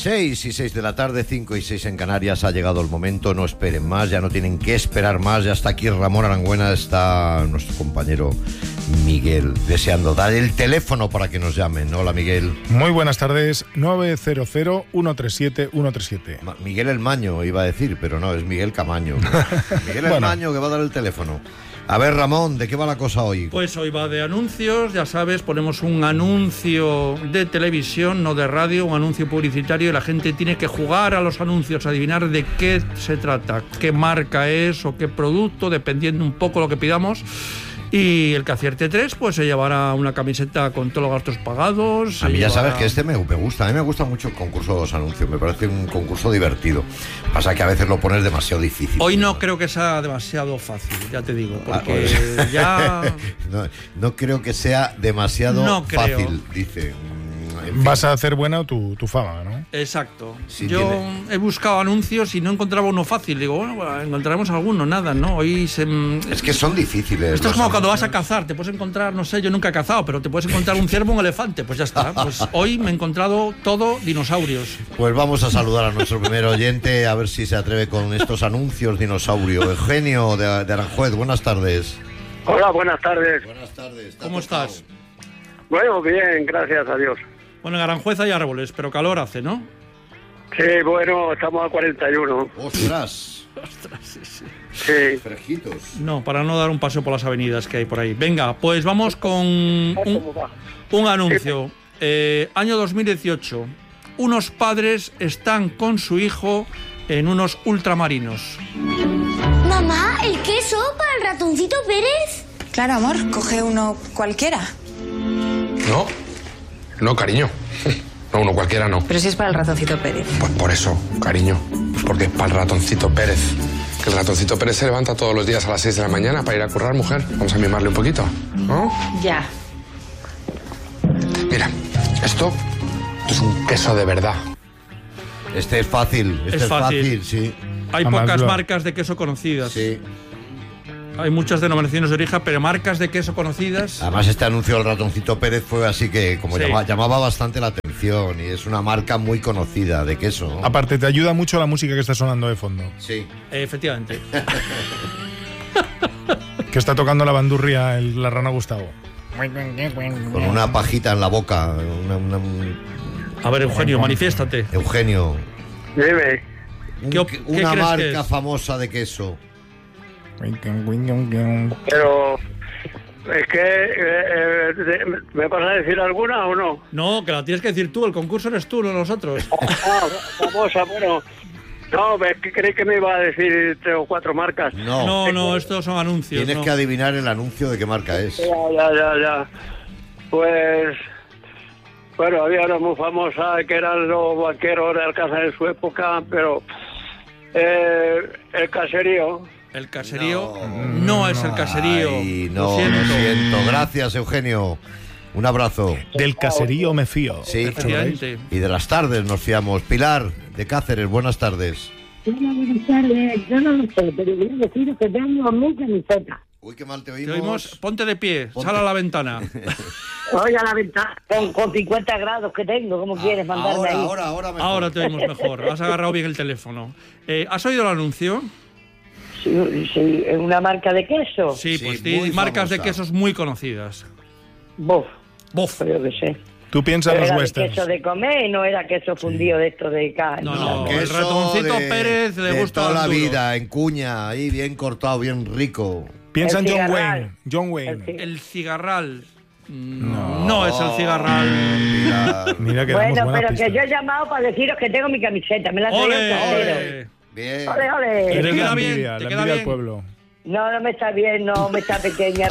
6:06 de la tarde, 5:06 en Canarias. Ha llegado el momento, no esperen más, ya no tienen que esperar más. Ya está aquí Ramón Arangüena, está nuestro compañero Miguel, deseando dar el teléfono para que nos llamen. Hola, Miguel. Muy buenas tardes, 900-137-137. Miguel el Maño iba a decir, pero no, es Miguel Camaño. Miguel el Maño que va a dar el teléfono. A ver, Ramón, ¿de qué va la cosa hoy? Pues hoy va de anuncios, ya sabes, ponemos un anuncio de televisión, no de radio, un anuncio publicitario, y la gente tiene que jugar a los anuncios, adivinar de qué se trata, qué marca es o qué producto, dependiendo un poco lo que pidamos. Y el que acierte 3, pues se llevará una camiseta con todos los gastos pagados. A mí ya sabes que me gusta. A mí me gusta mucho el concurso de los anuncios. Me parece un concurso divertido. Pasa que a veces lo pones demasiado difícil. Hoy no creo que sea demasiado fácil, ya te digo. Porque ya... no creo que sea demasiado fácil, dice. En fin. Vas a hacer buena tu fama, ¿no? Exacto. Sí, yo he buscado anuncios y no encontraba uno fácil. Digo, bueno, encontraremos alguno, nada, ¿no? Es que son difíciles. Esto es como cuando vas a cazar, te puedes encontrar, no sé, yo nunca he cazado, pero te puedes encontrar un ciervo o un elefante, pues ya está. Pues hoy me he encontrado todo dinosaurios. Pues vamos a saludar a nuestro primer oyente, a ver si se atreve con estos anuncios dinosaurio. Eugenio de Aranjuez, buenas tardes. Hola, buenas tardes. Buenas tardes. ¿Cómo estás? Bueno, bien, gracias a Dios. Bueno, en Aranjuez hay árboles, pero calor hace, ¿no? Sí, bueno, estamos a 41. ¡Ostras! Sí. Fresquitos. No, para no dar un paseo por las avenidas que hay por ahí. Venga, pues vamos con un anuncio. Año 2018. Unos padres están con su hijo en unos ultramarinos. Mamá, ¿el queso para el ratoncito Pérez? Claro, amor, coge uno cualquiera. No, cariño. No, uno cualquiera no. Pero si es para el ratoncito Pérez. Pues por eso, cariño. Pues porque es para el ratoncito Pérez. Que el ratoncito Pérez se levanta todos los días a las 6 de la mañana para ir a currar, mujer. Vamos a mimarle un poquito, ¿no? Ya. Mira, esto es un queso de verdad. Este es fácil. Es fácil, sí. Hay pocas marcas de queso conocidas. Sí. Hay muchas denominaciones de origen, pero marcas de queso conocidas. Además, este anuncio del ratoncito Pérez fue así que como llamaba bastante la atención, y es una marca muy conocida de queso, ¿no? Aparte, te ayuda mucho la música que está sonando de fondo. Sí. Efectivamente. Que está tocando la bandurria la rana Gustavo. Con una pajita en la boca. A ver, Eugenio, manifiéstate. Eugenio. Dime. Una marca famosa de queso. Pero es que ¿me vas a decir alguna o no? No, que la tienes que decir tú. El concurso eres tú, no nosotros. Famosa, bueno. No, es que creí que me iba a decir 3 o 4 marcas. No, estos son anuncios. Tienes que adivinar el anuncio de qué marca es. Ya. Pues... Bueno, había una muy famosa que eran los banqueros de Alcázar en su época, pero... el caserío... El caserío no es el caserío. Ay, lo siento. Gracias, Eugenio. Un abrazo. Del caserío me fío. Sí, efectivamente. Y de las tardes nos fiamos. Pilar, de Cáceres, buenas tardes. Hola, buenas tardes. Yo no lo sé, pero voy a deciros que tengo mi camiseta. Uy, qué mal te Te oímos. Ponte de pie, sal a la ventana. Oye, a la ventana. Con 50 grados que tengo, ¿cómo quieres mandarme ahí? Ahora mejor. Ahora te oímos mejor. Has agarrado bien el teléfono. ¿Has oído el anuncio? Sí, ¿es una marca de queso? Sí, pues sí, marcas famosa de quesos muy conocidas. Bof. Yo qué sé. Tú piensas en los westerns. ¿Era queso de comer? No era queso fundido de esto de carne. No, el ratoncito Pérez le gusta toda la vida, en cuña, ahí bien cortado, bien rico. Piensa en John Wayne. El cigarral. No es el cigarral. Mira que bueno, pero pista. Que yo he llamado para deciros que tengo mi camiseta. Me la traigo el casero. Bien. Ole. ¿Te queda bien? ¿Te queda bien? Al pueblo. No me está bien, no me está pequeña.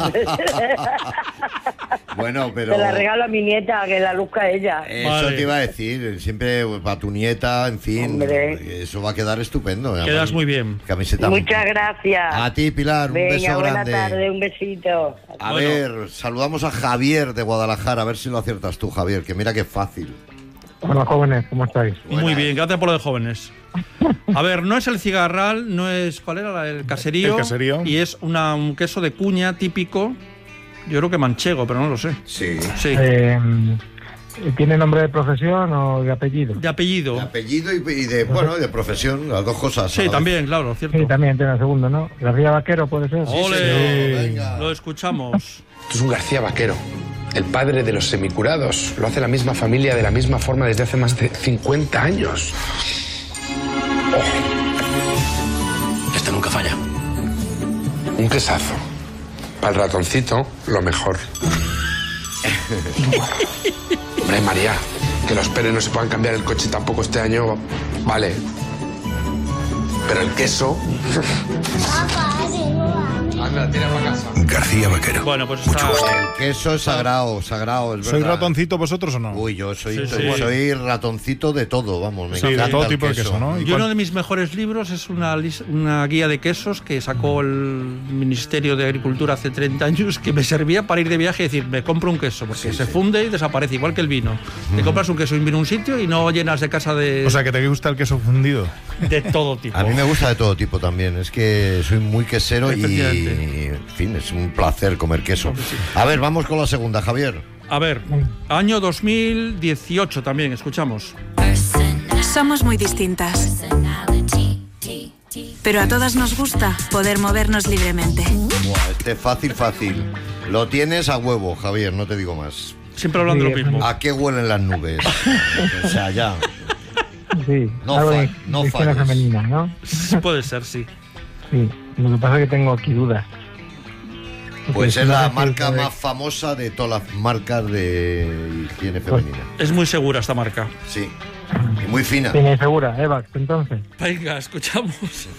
Bueno, pero... Se la regalo a mi nieta, que la luzca ella. Eso te iba a decir, siempre para tu nieta, en fin. Hombre. Eso va a quedar estupendo. Quedas muy bien. Camiseta. Muchas gracias. A ti, Pilar, un beso grande. Buena tarde, un besito. A ver, saludamos a Javier de Guadalajara, a ver si lo aciertas tú, Javier, que mira qué fácil. Hola, jóvenes, ¿cómo estáis? Muy bien, gracias por lo de jóvenes. A ver, no es el cigarral, no es... ¿Cuál era? El caserío. El caserío. Y es un queso de cuña típico, yo creo que manchego, pero no lo sé. Sí. ¿Tiene nombre de profesión o de apellido? De apellido. De apellido y de profesión, las dos cosas. Sí, también, claro, cierto. Sí, también tiene el segundo, ¿no? García Vaquero puede ser. ¡Ole! venga. Lo escuchamos. Esto es un García Vaquero, el padre de los semicurados. Lo hace la misma familia de la misma forma desde hace más de 50 años. ¡Oh! Este nunca falla. Un quesazo. Para el ratoncito, lo mejor. Hombre, María, que los Pérez no se puedan cambiar el coche tampoco este año, vale. Pero el queso... Anda, tira para casa. García Vaquero. Bueno, pues está... El queso es sagrado, es verdad. ¿Sois ratoncito vosotros o no? Uy, yo soy Sí. ratoncito de todo, vamos. Me Sí, de encanta todo el tipo de queso, ¿no? Y uno de mis mejores libros es una guía de quesos que sacó el Ministerio de Agricultura hace 30 años, que me servía para ir de viaje y decir, me compro un queso, porque se funde y desaparece, igual que el vino. Te compras un queso y vino a un sitio y no llenas de casa de... O sea, que te gusta el queso fundido. De todo tipo. A mí me gusta de todo tipo también. Es que soy muy quesero y, Efectivamente. en fin, es un placer comer queso. A ver, vamos con la segunda, Javier. A ver, año 2018 también, escuchamos. Somos muy distintas, pero a todas nos gusta poder movernos libremente. Buah, fácil. Lo tienes a huevo, Javier, no te digo más. Siempre hablando de lo mismo. ¿A qué huelen las nubes? O sea, ya. Sí, No algo de no higiene falles. femenina, ¿no? Puede ser, sí. Sí, lo que pasa es que tengo aquí dudas. Pues Porque es no la sé si marca puede- más famosa de todas las marcas de higiene femenina. Es muy segura esta marca. Sí. Y muy fina. Tiene segura, Evax, entonces. Venga, escuchamos.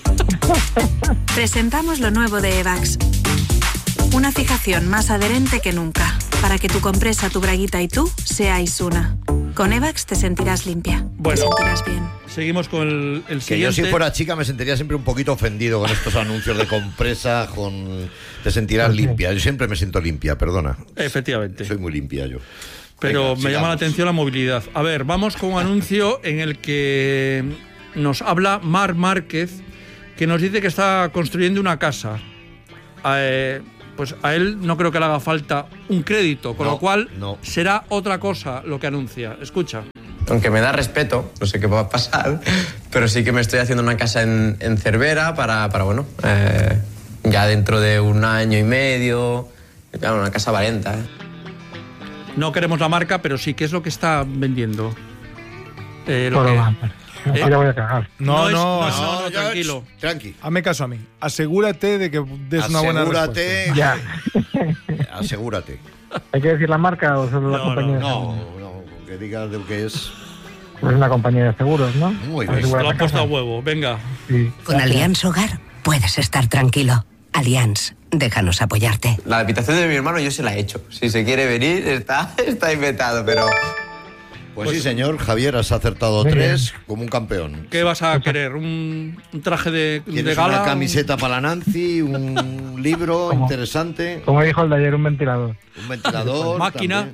Presentamos lo nuevo de Evax. Una fijación más adherente que nunca, para que tu compresa, tu braguita y tú seáis una. Con Evax te sentirás limpia, Bueno. te sentirás bien. Seguimos con el Que siguiente. yo si fuera chica me sentiría siempre un poquito ofendido con estos anuncios de compresa, te sentirás limpia. Yo siempre me siento limpia, perdona. Efectivamente. Soy muy limpia yo. Pero Venga, me llama la sigamos. atención la movilidad. A ver, vamos con un anuncio en el que nos habla Marc Márquez, que nos dice que está construyendo una casa. Pues a él no creo que le haga falta un crédito, con No, lo cual no. será otra cosa lo que anuncia. Escucha. Aunque me da respeto, no sé qué va a pasar, pero sí que me estoy haciendo una casa en Cervera para bueno, ya dentro de un año y medio, claro, una casa valenta. No queremos la marca, pero sí, ¿qué es lo que está vendiendo? Ya voy a cagar. No, No, tranquilo. Tranqui. Hazme caso a mí. Asegúrate de que des una buena Asegúrate. respuesta. Ya. Asegúrate. ¿Hay que decir la marca o solo la compañía de seguros? No, que digas de lo que es. Pues una compañía de seguros, ¿no? Muy Para bien. asegurar Lo la han puesto a casa. huevo. Venga. Sí. Con Allianz Hogar puedes estar tranquilo. Allianz, déjanos apoyarte. La habitación de mi hermano yo se la he hecho. Si se quiere venir, está inventado, pero... Pues sí, señor, Javier, has acertado Muy 3 como un campeón. ¿Qué vas a querer? ¿Un traje de Tienes gala? una camiseta para la Nancy, un libro ¿Cómo? interesante, Como dijo el de ayer, un ventilador. un ventilador. Máquina.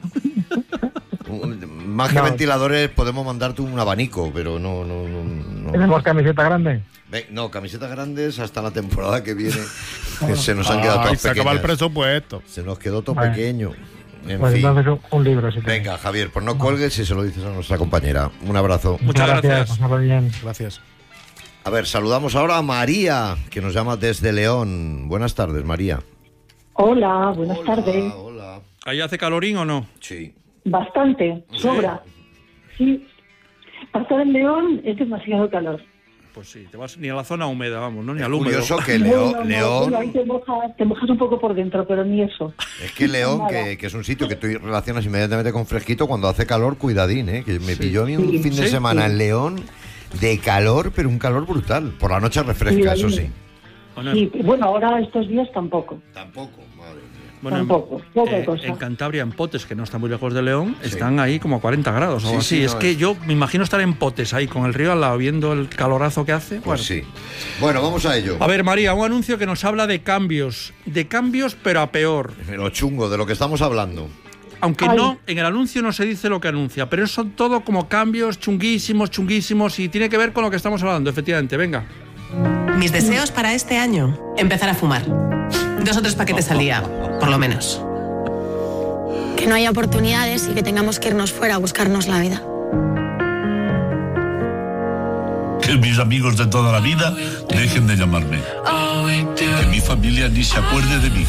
Más que No. ventiladores, podemos mandarte un abanico, pero no. ¿Tenemos camiseta grande? No, camisetas grandes hasta la temporada que viene. Que se nos han quedado Ay, todas se acaba el pequeñas. presupuesto. Se nos quedó todo Vale. pequeño. En Pues fin. entonces un libro, si Venga, Javier, pues no cuelgues y se lo dices a nuestra compañera. Un abrazo. Muchas gracias. Pasarlo bien. Gracias. A ver, saludamos ahora a María, que nos llama desde León. Buenas tardes, María. Hola, buenas tardes. Hola. ¿Ahí hace calorín o no? Sí. Bastante, sobra. Sí. Para estar en León es demasiado calor. Pues sí, te vas ni a la zona húmeda, vamos, ¿no? Ni al húmedo. Curioso que Bueno, León, bueno, ahí te mojas un poco por dentro, pero ni eso. es que León, que es un sitio que tú relacionas inmediatamente con fresquito, cuando hace calor, cuidadín, ¿eh? Que me pilló a mí un Sí. fin de Sí. semana en León de calor, pero un calor brutal. Por la noche refresca, eso sí. Bueno, Sí, bueno, ahora estos días tampoco. Tampoco, madre mía. bueno, tampoco, poca cosa. en Cantabria, en Potes, que no está muy lejos de León, están ahí como a 40 grados o algo Sí, así. sí, Es no, que es- yo me imagino estar en Potes ahí con el río al lado, viendo el calorazo que hace. Pues sí. Bueno, vamos a ello. A ver, María, un anuncio que nos habla de cambios pero a peor. Lo chungo, de lo que estamos hablando. Aunque Ay. no, en el anuncio no se dice lo que anuncia, pero son todo como cambios chunguísimos y tiene que ver con lo que estamos hablando, efectivamente. Venga. Mis deseos para este año: empezar a fumar. 2 o 3 paquetes al día, por lo menos. que no haya oportunidades y que tengamos que irnos fuera a buscarnos la vida. Que mis amigos de toda la vida dejen de llamarme. Que mi familia ni se acuerde de mí.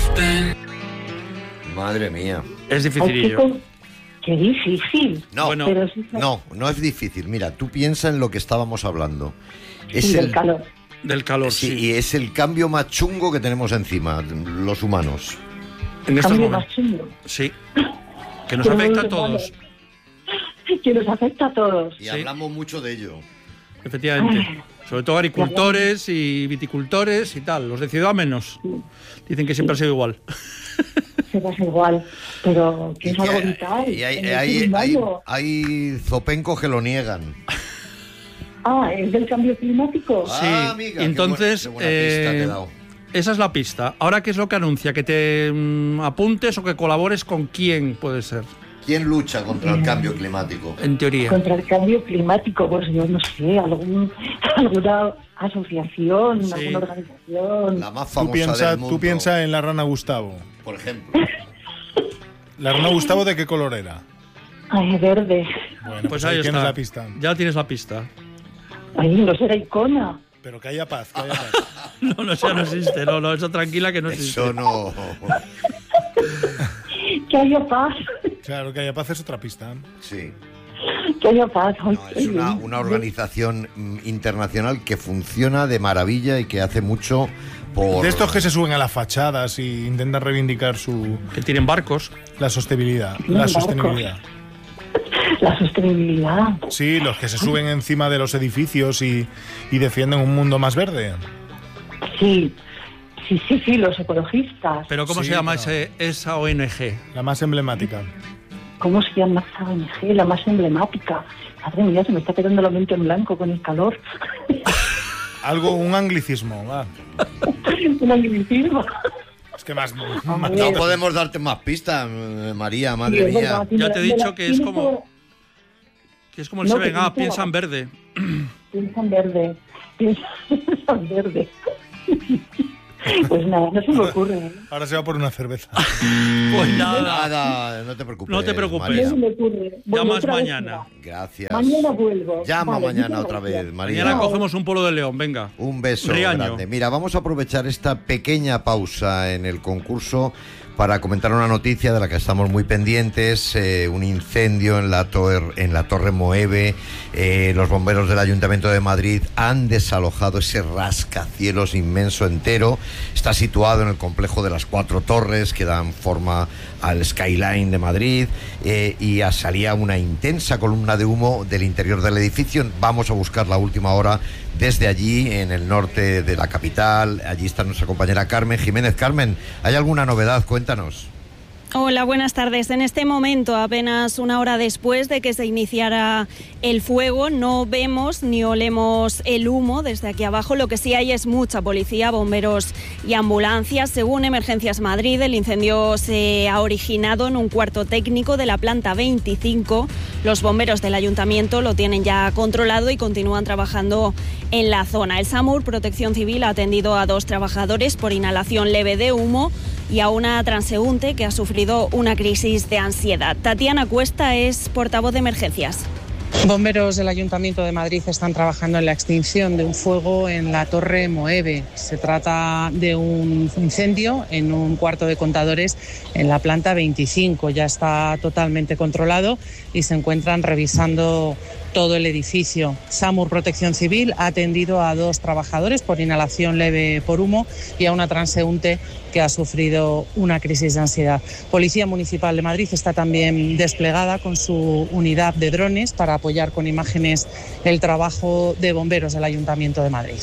Madre mía. Es dificilillo. Qué difícil. No, Bueno, Pero sí, no es difícil. Mira, tú piensa en lo que estábamos hablando. Es sí, del calor. Del calor, Sí, sí. y es el cambio más chungo que tenemos encima, los humanos. En estos Cambio momentos. más chungo. Sí. Que nos Pero afecta a muy todos. Que nos afecta a todos. Y hablamos mucho de ello. Efectivamente. Sobre todo agricultores y viticultores y tal. Los de ciudad menos. Dicen que siempre ha sido igual. Se pasa igual, pero que es algo vital. Y en el ser humano. hay zopencos que lo niegan. ¿Es del cambio climático? Sí, amiga, entonces qué buena pista te he dado. esa es la pista. Ahora, ¿qué es lo que anuncia? ¿Que te apuntes o que colabores con quién puede ser? ¿Quién lucha contra el cambio climático? En teoría. Contra el cambio climático, pues yo no sé, alguna asociación, Sí. alguna organización. La más Tú famosa piensa, del mundo, tú piensa en la rana Gustavo. por ejemplo. ¿La rana Gustavo de qué color era? Ay, verde. Bueno, Pues ahí ahí tienes está. la pista. Ya tienes la pista. Ay, no será Icona. Pero que haya paz, que haya paz. No, eso no existe. No, eso tranquila que no existe. Eso no. Que haya paz. Claro, que haya paz es otra pista. Sí. Que haya paz. Ay, No, es una organización internacional que funciona de maravilla y que hace mucho por... De estos que se suben a las fachadas y intentan reivindicar su... Que tienen barcos. La sostenibilidad. Tienen La barcos. sostenibilidad. La sostenibilidad. Sí, los que se suben encima de los edificios y defienden un mundo más verde. Sí, los ecologistas. Pero ¿cómo Sí, se llama pero- esa ONG? La más emblemática. ¿Cómo se llama esa ONG? La más emblemática. Madre mía, se me está quedando la mente en blanco con el calor. Un anglicismo, va. Un anglicismo. Es que más... No podemos darte más pistas, María, Sí, madre es mía. verdad, Ya te he tiene- dicho que es tiene como... Que es como el No, 7 que Up, piensa- piensa en verde. Piensa en verde. Piensa en verde. Pues nada, no se me ocurre. ¿eh? Ahora se va por una cerveza. Pues nada. Nada, no te preocupes. No te preocupes. María. No se me ocurre. Bueno, Llamas otra vez mañana. será. Gracias. Mañana vuelvo. Llama Vale, mañana muchas otra gracias. vez, María. Mañana cogemos un polo de león, venga. Un beso Riaño. grande. Mira, vamos a aprovechar esta pequeña pausa en el concurso para comentar una noticia de la que estamos muy pendientes, un incendio en la Torre Moeve. Los bomberos del Ayuntamiento de Madrid han desalojado ese rascacielos inmenso entero. Está situado en el complejo de las 4 torres que dan forma al skyline de Madrid y salía una intensa columna de humo del interior del edificio. Vamos a buscar la última hora desde allí, en el norte de la capital. Allí está nuestra compañera Carmen Jiménez. Carmen, ¿hay alguna novedad? Cuéntanos. Hola, buenas tardes. En este momento, apenas una hora después de que se iniciara el fuego, no vemos ni olemos el humo desde aquí abajo. Lo que sí hay es mucha policía, bomberos y ambulancias. Según Emergencias Madrid, el incendio se ha originado en un cuarto técnico de la planta 25. Los bomberos del ayuntamiento lo tienen ya controlado y continúan trabajando en la zona. El SAMUR, Protección Civil, ha atendido a 2 trabajadores por inhalación leve de humo y a una transeúnte que ha sufrido una crisis de ansiedad. Tatiana Cuesta es portavoz de emergencias. Bomberos del Ayuntamiento de Madrid están trabajando en la extinción de un fuego en la Torre Moeve. Se trata de un incendio en un cuarto de contadores en la planta 25. Ya está totalmente controlado y se encuentran revisando todo el edificio. SAMUR Protección Civil ha atendido a 2 trabajadores por inhalación leve por humo y a una transeúnte que ha sufrido una crisis de ansiedad. Policía Municipal de Madrid está también desplegada con su unidad de drones para apoyar con imágenes el trabajo de bomberos del Ayuntamiento de Madrid.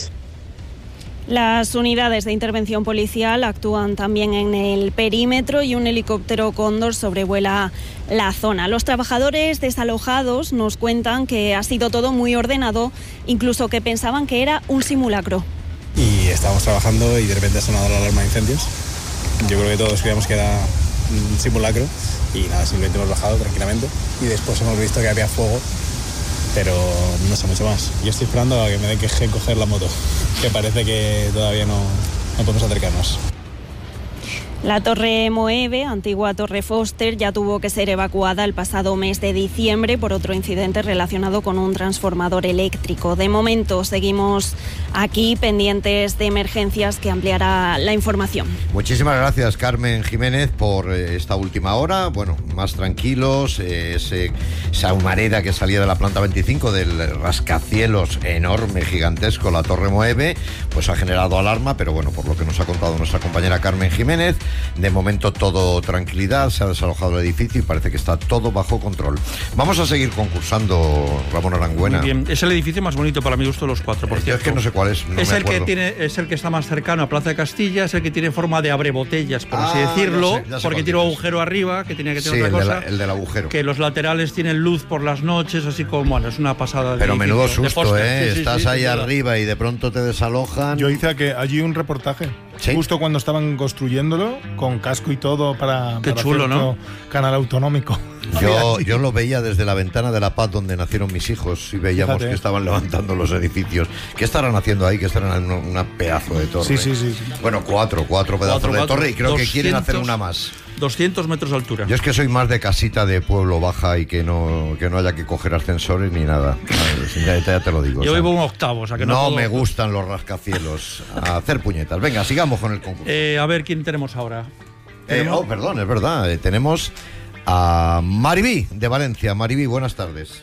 Las unidades de intervención policial actúan también en el perímetro y un helicóptero Cóndor sobrevuela la zona. Los trabajadores desalojados nos cuentan que ha sido todo muy ordenado, incluso que pensaban que era un simulacro. Y estábamos trabajando y de repente ha sonado la alarma de incendios. Yo creo que todos creíamos que era un simulacro y nada, simplemente hemos bajado tranquilamente y después hemos visto que había fuego, pero no sé mucho más. Yo estoy esperando a que me deje coger la moto, que parece que todavía no podemos acercarnos. La Torre Moeve, antigua Torre Foster, ya tuvo que ser evacuada el pasado mes de diciembre por otro incidente relacionado con un transformador eléctrico. De momento seguimos aquí pendientes de emergencias, que ampliará la información. Muchísimas gracias, Carmen Jiménez, por esta última hora. Bueno, más tranquilos. Esa humareda que salía de la planta 25 del rascacielos enorme, gigantesco, la Torre Moeve, pues ha generado alarma, pero bueno, por lo que nos ha contado nuestra compañera Carmen Jiménez, de momento todo tranquilidad, se ha desalojado el edificio y parece que está todo bajo control. Vamos a seguir concursando, Ramón Arangüena. Muy bien, es el edificio más bonito para mi gusto de los cuatro, por cierto. Es que no sé cuál es, no es me el acuerdo. es el que está más cercano a Plaza de Castilla, es el que tiene forma de abrebotellas, por así decirlo, ya sé porque cuál tiene un dices. agujero arriba, que tenía que tener Sí, otra cosa. el del agujero. Que los laterales tienen luz por las noches, así como, bueno, es una pasada de Pero edificio, menudo de susto, póster. Sí, estás sí, ahí sin duda. arriba y de pronto te desalojan. Yo hice allí un reportaje, justo cuando estaban construyéndolo, con casco y todo para chulo, hacer ¿no? otro canal autonómico. Yo lo veía desde la ventana de La Paz, donde nacieron mis hijos, y veíamos Fíjate. que estaban levantando los edificios. ¿Qué estarán haciendo ahí? Que estarán en una pedazo de torre. Sí. Bueno, cuatro pedazos de torre, y creo que quieren hacer una más. 200 metros de altura. Yo es que soy más de casita de pueblo baja y que no haya que coger ascensores ni nada. Ya te lo digo. Yo o sea, vivo un octavo, o sea que no puedo- me gustan los rascacielos. A hacer puñetas. Venga, sigamos con el concurso. A ver, ¿quién tenemos ahora? Perdón, es verdad. Tenemos a Maribí, de Valencia. Maribí, buenas tardes.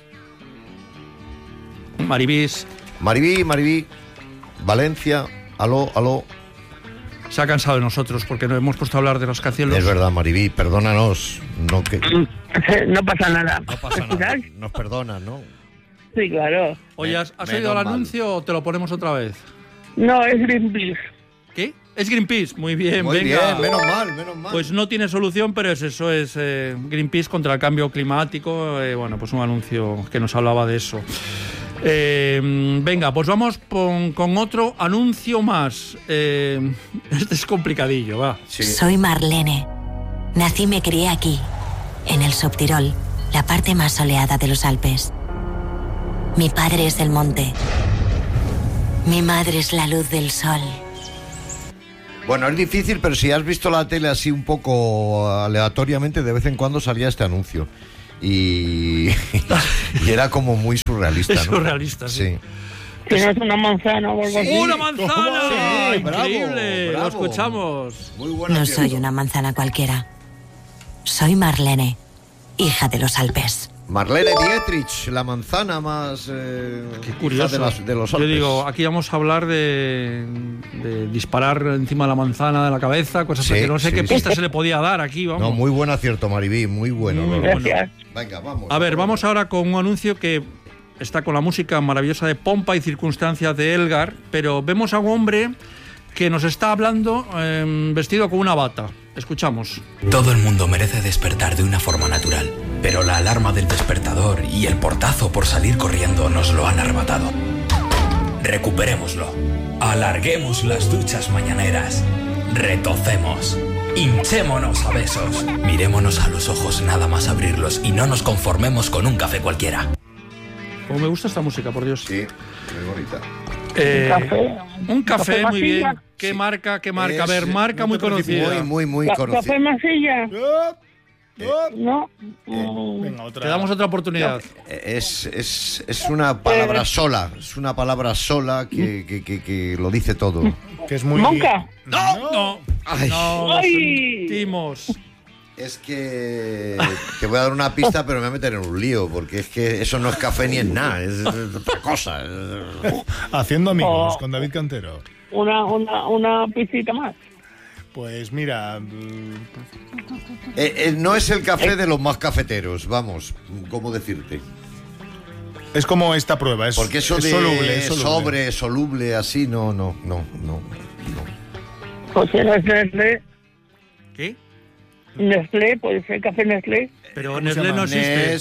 Maribí, Valencia. Aló. Se ha cansado de nosotros porque nos hemos puesto a hablar de los rascacielos. Es verdad, Maribí, perdónanos. No pasa nada. No pasa nada. Nos perdonas, ¿no? Sí, claro. Oye, ¿has oído el anuncio o te lo ponemos otra vez? No, es Greenpeace. ¿Qué? Es Greenpeace, muy bien, Muy venga. bien, menos mal. Pues no tiene solución, pero es eso, es Greenpeace contra el cambio climático. Bueno, pues un anuncio que nos hablaba de eso. Venga, pues vamos con otro anuncio más. Este es complicadillo, va. Soy Marlene. Nací y me crié aquí, en el Subtirol, la parte más soleada de los Alpes. Mi padre es el monte. Mi madre es la luz del sol. Bueno, es difícil, pero si has visto la tele así un poco aleatoriamente, de vez en cuando salía este anuncio. Y era como muy surrealista, ¿no? Es surrealista, sí. Que no es una manzana o algo así. ¡Una manzana! Sí, ¡Increíble! bravo. Lo escuchamos. Muy buena. No soy una manzana cualquiera. Soy Marlene, hija de los Alpes. Marlene Dietrich, la manzana más Qué curioso. de los Yo Alpes. digo, aquí vamos a hablar de disparar encima de la manzana de la cabeza, cosas Sí, que no sé sí, qué sí. pista se le podía dar aquí, vamos. No, muy buen acierto, Maribí, muy bueno. Muy ¿no? bueno. Venga, vamos. A ver, vamos ahora con un anuncio que está con la música maravillosa de Pompa y Circunstancias de Elgar, pero vemos a un hombre que nos está hablando vestido con una bata. Escuchamos. Todo el mundo merece despertar de una forma natural, pero la alarma del despertador y el portazo por salir corriendo nos lo han arrebatado. Recuperémoslo. Alarguemos las duchas mañaneras. Retocemos. Hinchémonos a besos. Mirémonos a los ojos nada más abrirlos y no nos conformemos con un café cualquiera. Como me gusta esta música, por Dios. Sí, muy bonita. Un café, muy Masilla. bien. ¿Qué marca? A ver, marca muy conocida. Muy ¿Café conocida. Masilla? No. Te damos otra oportunidad. Es una palabra sola. Es una palabra sola que lo dice todo. Que es muy... ¿Monca? No. Ay. No, lo Ay. sentimos. Es que te voy a dar una pista, pero me voy a meter en un lío, porque es que eso no es café ni es nada, es otra cosa. Haciendo amigos con David Cantero. Una piscita más. Pues mira... No es el café de los más cafeteros, vamos, ¿cómo decirte? Es como esta prueba, es, Porque eso es de soluble. soluble, así, no. Pues no es Nestlé. ¿Qué? Nestlé, puede ser café Nestlé. Pero Nestlé no existe.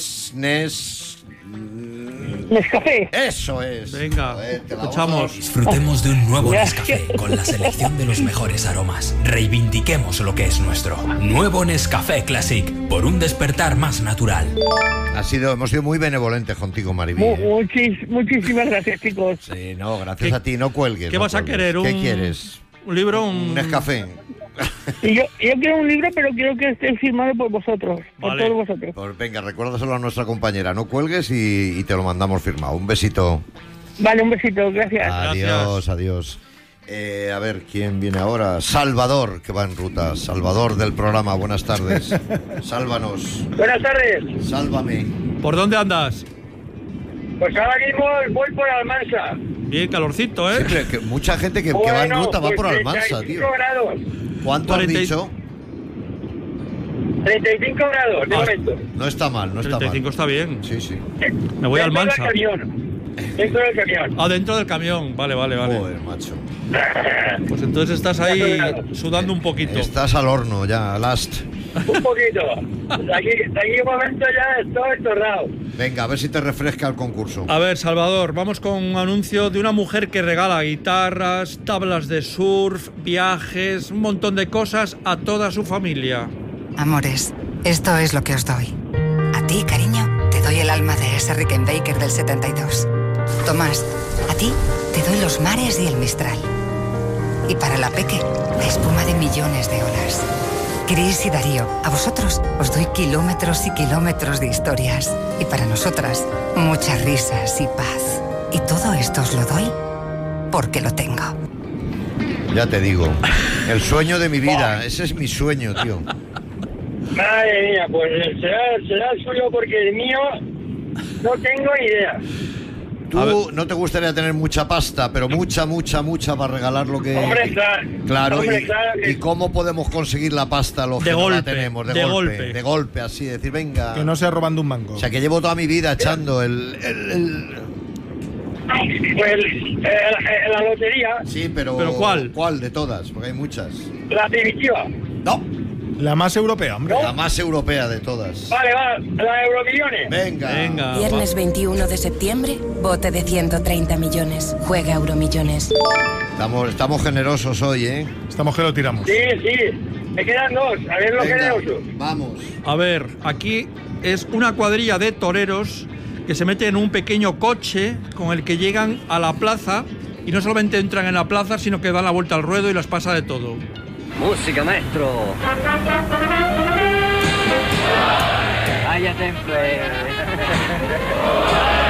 Nescafé. Eso es. Venga, escuchamos. Disfrutemos de un nuevo Nescafé con la selección de los mejores aromas. Reivindiquemos lo que es nuestro. Nuevo Nescafé Classic, por un despertar más natural. Hemos sido muy benevolentes contigo, Maribí. Muchísimas gracias, chicos. Sí, no, gracias a ti, no cuelgues. ¿Qué vas a querer? ¿Qué quieres? ¿Un libro? Un Nescafé. Y yo quiero un libro, pero quiero que esté firmado por vosotros, por todos vosotros. Pues venga, recuérdaselo a nuestra compañera, no cuelgues y te lo mandamos firmado. Un besito. Vale, un besito, gracias. Adiós. A ver, ¿quién viene ahora? Salvador, que va en ruta. Salvador del programa, buenas tardes. Sálvanos. Buenas tardes. Sálvame. ¿Por dónde andas? Pues ahora mismo voy por Almansa. Bien, calorcito, ¿eh? Sí, que mucha gente que va en ruta va por Almansa, 35 tío. grados. ¿Cuánto has dicho? 35 grados, de momento. No está mal, no está 35 mal. está bien. Sí. Me voy a Almansa. Dentro del camión. Ah, dentro del camión. Vale. Joder, macho. Pues entonces estás ahí sudando un poquito. Estás al horno ya, last. Un poquito. De aquí un momento ya estoy torrado. Venga, a ver si te refresca el concurso. A ver, Salvador, vamos con un anuncio de una mujer que regala guitarras, tablas de surf, viajes, un montón de cosas a toda su familia. Amores, esto es lo que os doy. A ti, cariño, te doy el alma de ese Rickenbacker del 72. Tomás, a ti te doy los mares y el Mistral. Y para la Peque, la espuma de millones de olas. Cris y Darío, a vosotros os doy kilómetros y kilómetros de historias. Y para nosotras, muchas risas y paz. Y todo esto os lo doy porque lo tengo. Ya te digo, el sueño de mi vida, ese es mi sueño, tío. Madre mía, pues será el suyo porque el mío no tengo idea. Tú no te gustaría tener mucha pasta, pero mucha para regalar lo que... Hombre, claro. Hombre, claro que... ¿Y cómo podemos conseguir la pasta los que no la tenemos? De golpe, así, decir, venga... Que no sea robando un mango. O sea, que llevo toda mi vida echando Pues la lotería. Sí, pero ¿cuál? ¿Cuál de todas? Porque hay muchas. La primitiva. No. La más europea, hombre. La más europea de todas. Vale, va, la Euromillones. Venga. Viernes 21 de septiembre, bote de 130 millones. Juega Euromillones. Estamos generosos hoy, ¿eh? Estamos que lo tiramos. Sí. Me quedan dos. A ver lo generoso. Vamos. A ver, aquí es una cuadrilla de toreros que se meten en un pequeño coche con el que llegan a la plaza y no solamente entran en la plaza, sino que dan la vuelta al ruedo y las pasa de todo. Música, maestro. Cállate,